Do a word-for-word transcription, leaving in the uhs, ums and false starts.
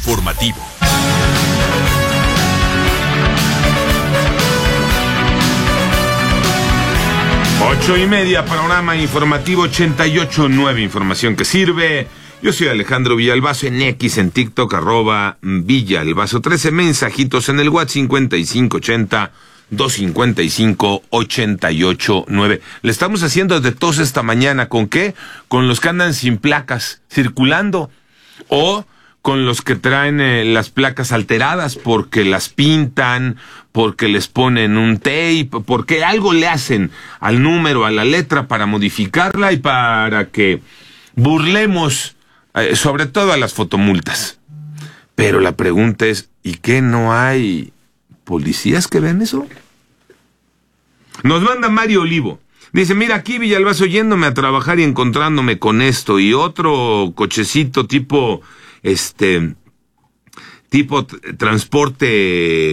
informativo. Ocho y media, panorama informativo ochenta y ocho punto nueve, información que sirve. Yo soy Alejandro Villalbazo, en X, en TikTok, arroba Villalbazo. trece mensajitos en el WhatsApp, cincuenta y cinco ochenta, doscientos cincuenta y cinco, ochenta y ocho nueve. Le estamos haciendo de tos esta mañana. ¿Con qué? Con los que andan sin placas circulando, o con los que traen eh, las placas alteradas porque las pintan, porque les ponen un tape, porque algo le hacen al número, a la letra para modificarla y para que burlemos eh, sobre todo a las fotomultas. Pero la pregunta es, ¿y qué, no hay policías que ven eso? Nos manda Mario Olivo. Dice, mira, aquí Villalbazo yéndome a trabajar y encontrándome con esto y otro cochecito tipo, este, tipo transporte